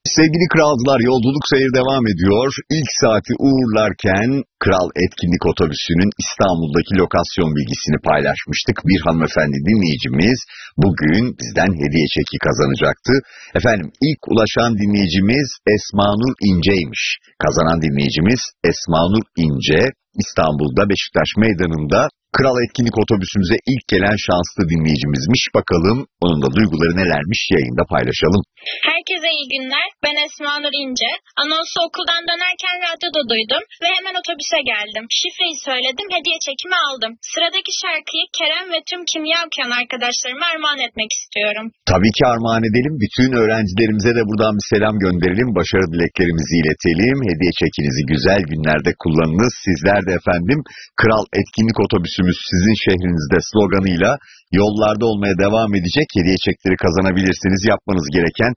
Sevgili kralcılar, yolculuk seyir devam ediyor. İlk saati uğurlarken Kral Etkinlik Otobüsü'nün İstanbul'daki lokasyon bilgisini paylaşmıştık. Bir hanımefendi dinleyicimiz bugün bizden hediye çeki kazanacaktı. Efendim, ilk ulaşan dinleyicimiz Esmanur İnce'ymiş. Kazanan dinleyicimiz Esmanur İnce, İstanbul'da Beşiktaş Meydanı'nda Kral Etkinlik Otobüsümüze ilk gelen şanslı dinleyicimizmiş. Bakalım onun da duyguları nelermiş, yayında paylaşalım. Herkese iyi günler. Ben Esma Nur İnce. Anonsu okuldan dönerken radyoda duydum ve hemen otobüse geldim. Şifreyi söyledim, hediye çekimi aldım. Sıradaki şarkıyı Kerem ve tüm kimya okuyan arkadaşlarıma armağan etmek istiyorum. Tabii ki armağan edelim. Bütün öğrencilerimize de buradan bir selam gönderelim. Başarı dileklerimizi iletelim. Hediye çekinizi güzel günlerde kullanınız. Sizler de efendim Kral Etkinlik Otobüsümüz sizin şehrinizde sloganıyla yollarda olmaya devam edecek. Hediye çekleri kazanabilirsiniz. Yapmanız gereken